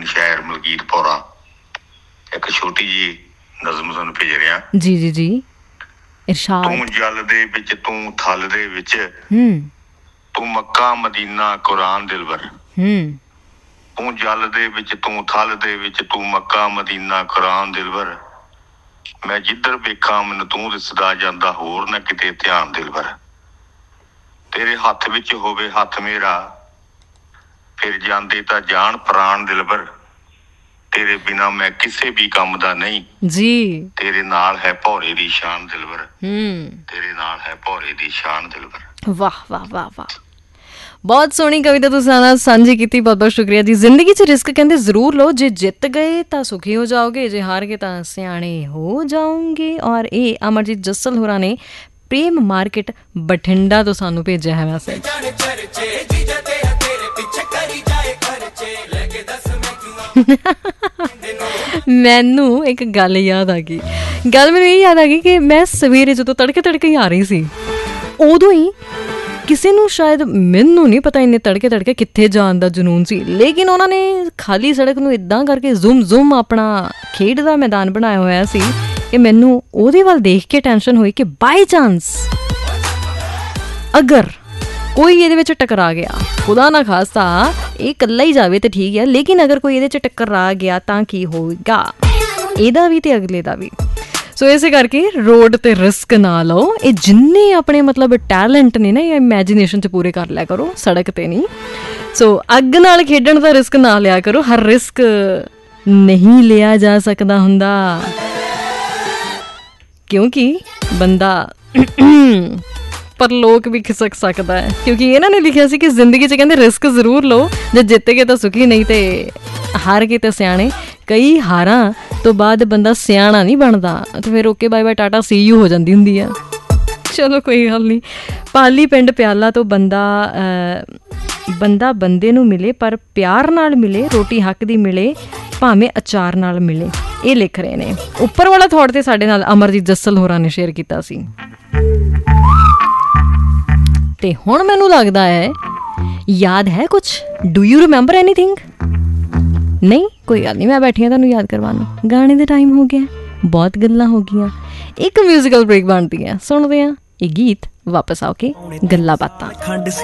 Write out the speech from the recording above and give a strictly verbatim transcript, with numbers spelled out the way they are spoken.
ਪ੍ਰਾਚੀਨ ਸ਼ਹਿਰ ਮਲਕੀਤਪੁਰਾ ਇੱਕ ਛੋਟੀ ਜੀ ਨਜ਼ਮ ਤੁਹਾਨੂੰ ਭੇਜ ਰਿਹਾ। ਜੀ ਜੀ ਜੀ ਇਰਸ਼ਾਦ। ਤੂੰ ਜਲ ਦੇ ਵਿੱਚ, ਤੂੰ ਥਲ ਦੇ ਵਿੱਚ, ਹੂੰ ਤੂੰ ਮੱਕਾ ਮਦੀਨਾ ਕੁਰਾਨ ਦਿਲਬਰ। ਹੂੰ ਤੂੰ ਜਲ ਦੇ ਵਿੱਚ, ਤੂੰ ਥਲ ਦੇ ਵਿੱਚ, ਤੂੰ ਮੱਕਾ ਮਦੀਨਾ ਕੁਰਾਨ ਦਿਲਬਰ। ਮੈਂ ਜਿੱਧਰ ਵੇਖਾਂ ਮੈਨੂੰ ਤੂੰ ਦਿਸਦਾ, ਜਾਂਦਾ ਹੋਰ ਨਾ ਕਿਤੇ ਧਿਆਨ ਦਿਲਬਰ। ਤੇਰੇ ਹੱਥ ਵਿੱਚ ਹੋਵੇ ਹੱਥ ਮੇਰਾ, ਫਿਰ ਜਾਂਦੇ ਤਾਂ ਜਾਣ ਪ੍ਰਾਣ ਦਿਲਬਰ। ਤੇਰੇ ਬਿਨਾ ਮੈਂ ਕਿਸੇ ਵੀ ਕੰਮ ਦਾ ਨਹੀਂ ਜੀ। ਤੇਰੇ ਨਾਲ ਹੈ ਭੌਰੇ ਦੀ ਸ਼ਾਨ ਦਿਲਬਰ। ਹੂੰ ਤੇਰੇ ਨਾਲ ਹੈ ਭੌਰੇ ਦੀ ਸ਼ਾਨ ਦਿਲਬਰ। ਵਾਹ ਵਾਹ ਵਾਹ ਵਾਹ, ਬਹੁਤ ਸੋਹਣੀ ਕਵਿਤਾ ਤੁਸੀਂ ਨਾਲ ਸਾਂਝੀ ਕੀਤੀ। ਬਹੁਤ ਬਹੁਤ ਸ਼ੁਕਰੀਆ ਜੀ। ਜ਼ਿੰਦਗੀ 'ਚ ਰਿਸਕ ਕਹਿੰਦੇ ਜ਼ਰੂਰ ਲਓ, ਜੇ ਜਿੱਤ ਗਏ ਤਾਂ ਸੁਖੀ ਹੋ ਜਾਓਗੇ, ਜੇ ਹਾਰ ਗਏ ਤਾਂ ਸਿਆਣੇ ਹੋ ਜਾਓਗੇ। ਔਰ ਇਹ ਅਮਰਜੀਤ ਜੱਸਲ ਹੋਰਾਂ ਨੇ ਪ੍ਰੇਮ ਮਾਰਕੀਟ ਬਠਿੰਡਾ ਤੋਂ ਸਾਨੂੰ ਭੇਜਿਆ ਹੈ। ਵੈਸੇ ਮੈਨੂੰ ਇੱਕ ਗੱਲ ਯਾਦ ਆ ਗਈ ਗੱਲ ਮੈਨੂੰ ਇਹ ਯਾਦ ਆ ਗਈ ਕਿ ਮੈਂ ਸਵੇਰੇ ਜਦੋਂ ਤੜਕੇ ਤੜਕੇ ਹੀ ਆ ਰਹੀ ਸੀ, ਉਦੋਂ ਹੀ ਕਿਸੇ ਨੂੰ ਸ਼ਾਇਦ, ਮੈਨੂੰ ਨਹੀਂ ਪਤਾ ਇੰਨੇ ਤੜਕੇ ਤੜਕੇ ਕਿੱਥੇ ਜਾਣ ਦਾ ਜਨੂਨ ਸੀ, ਲੇਕਿਨ ਉਹਨਾਂ ਨੇ ਖਾਲੀ ਸੜਕ ਨੂੰ ਇੱਦਾਂ ਕਰਕੇ ਜ਼ੁਮ ਜ਼ੁਮ ਆਪਣਾ ਖੇਡ ਦਾ ਮੈਦਾਨ ਬਣਾਇਆ ਹੋਇਆ ਸੀ ਕਿ ਮੈਨੂੰ ਉਹਦੇ ਵੱਲ ਦੇਖ ਕੇ ਟੈਨਸ਼ਨ ਹੋਈ ਕਿ ਬਾਈ ਚਾਂਸ ਅਗਰ ਕੋਈ ਇਹਦੇ ਵਿੱਚ ਟਕਰਾ ਗਿਆ, ਖੁਦਾ ਨਾ ਖਾਸਤਾ ਇਹ ਇਕੱਲਾ ਹੀ ਜਾਵੇ ਤਾਂ ਠੀਕ ਹੈ, ਲੇਕਿਨ ਅਗਰ ਕੋਈ ਇਹਦੇ 'ਚ ਟਕਰਾ ਗਿਆ ਤਾਂ ਕੀ ਹੋਵੇਗਾ, ਇਹਦਾ ਵੀ ਤੇ ਅਗਲੇ ਦਾ ਵੀ। ਸੋ ਇਸੇ ਕਰਕੇ ਰੋਡ 'ਤੇ ਰਿਸਕ ਨਾ ਲਓ। ਇਹ ਜਿੰਨੇ ਆਪਣੇ ਮਤਲਬ ਟੈਲੈਂਟ ਨੇ ਨਾ, ਇਹ ਇਮੈਜੀਨੇਸ਼ਨ 'ਚ ਪੂਰੇ ਕਰ ਲਿਆ ਕਰੋ, ਸੜਕ 'ਤੇ ਨਹੀਂ। ਸੋ ਅੱਗ ਨਾਲ ਖੇਡਣ ਦਾ ਰਿਸਕ ਨਾ ਲਿਆ ਕਰੋ, ਹਰ ਰਿਸਕ ਨਹੀਂ ਲਿਆ ਜਾ ਸਕਦਾ ਹੁੰਦਾ, ਕਿਉਂਕਿ ਬੰਦਾ ਪਰਲੋਕ ਵੀ ਖਿਸਕ ਸਕਦਾ ਹੈ। ਕਿਉਂਕਿ ਇਹਨਾਂ ਨੇ ਲਿਖਿਆ ਸੀ ਕਿ ਜ਼ਿੰਦਗੀ 'ਚ ਕਹਿੰਦੇ ਰਿਸਕ ਜ਼ਰੂਰ ਲਓ, ਜੇ ਜਿੱਤ ਗਏ ਤਾਂ ਸੁਖੀ, ਨਹੀਂ ਤੇ ਹਾਰ ਕੇ ਤਾਂ ਸਿਆਣੇ। ਕਈ ਹਾਰਾਂ ਤੋਂ ਬਾਅਦ ਬੰਦਾ ਸਿਆਣਾ ਨਹੀਂ ਬਣਦਾ, ਅਤੇ ਫਿਰ okay bye bye Tata C you ਹੋ ਜਾਂਦੀ ਹੁੰਦੀ ਆ। ਚਲੋ ਕੋਈ ਗੱਲ ਨਹੀਂ। ਪਾਲੀ ਪਿੰਡ ਪਿਆਲਾ ਤੋਂ ਬੰਦਾ ਬੰਦਾ ਬੰਦੇ ਨੂੰ ਮਿਲੇ ਪਰ ਪਿਆਰ ਨਾਲ ਮਿਲੇ, ਰੋਟੀ ਹੱਕ ਦੀ ਮਿਲੇ ਭਾਵੇਂ ਅਚਾਰ ਨਾਲ ਮਿਲੇ, ਇਹ ਲਿਖ ਰਹੇ ਨੇ। ਉੱਪਰ ਵਾਲਾ ਥੋਟ ਤੇ ਸਾਡੇ ਨਾਲ ਅਮਰਜੀਤ ਜੱਸਲ ਹੋਰਾਂ ਨੇ ਸ਼ੇਅਰ ਕੀਤਾ ਸੀ। ਤੇ ਹੁਣ ਮੈਨੂੰ ਲੱਗਦਾ ਹੈ ਯਾਦ ਹੈ ਕੁਛ। Do you remember anything? ਨਹੀਂ, ਕੋਈ ਗੱਲ ਨਹੀਂ, ਮੈਂ ਬੈਠੀ ਹਾਂ ਤੁਹਾਨੂੰ ਯਾਦ ਕਰਵਾਉਣ ਨੂੰ। ਗਾਣੇ ਦਾ ਟਾਈਮ ਹੋ ਗਿਆ, ਬਹੁਤ ਗੱਲਾਂ ਹੋ ਗਈਆਂ, ਇੱਕ ਮਿਊਜ਼ੀਕਲ ਬ੍ਰੇਕ ਬਣਦੀ ਹੈ, ਸੁਣਦੇ ਹਾਂ ਇਹ ਗੀਤ, ਵਾਪਸ ਆਓ ਕੇ ਗੱਲਾਂ ਬਾਤਾਂ।